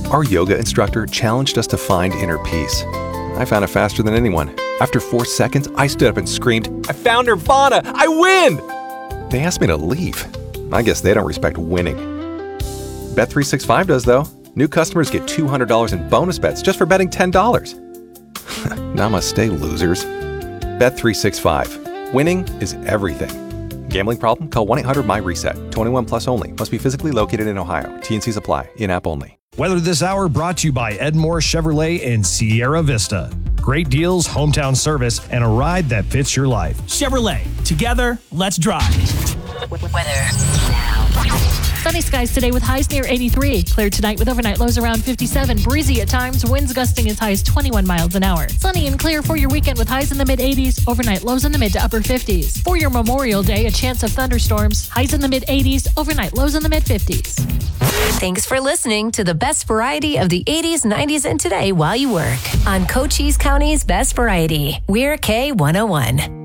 Our yoga instructor challenged us to find inner peace. I found it faster than anyone. After 4 seconds, I stood up and screamed, "I found Nirvana! I win!" They asked me to leave. I guess they don't respect winning. Bet365 does, though. New customers get $200 in bonus bets just for betting $10. Namaste, losers. Bet365. Winning is everything. Gambling problem? Call 1-800-MY-RESET. 21 plus only. Must be physically located in Ohio. T&Cs apply. In-app only. Weather this hour brought to you by Edmore Chevrolet in Sierra Vista. Great deals, hometown service, and a ride that fits your life. Chevrolet. Together, let's drive. Weather. Sunny skies today with highs near 83. Clear tonight with overnight lows around 57. Breezy at times, winds gusting as high as 21 miles an hour. Sunny and clear for your weekend with highs in the mid-80s. Overnight lows in the mid to upper 50s. For your Memorial Day, a chance of thunderstorms. Highs in the mid-80s. Overnight lows in the mid-50s. Thanks for listening to the best variety of the 80s, 90s, and today while you work on Cochise County's Best Variety. We're K101.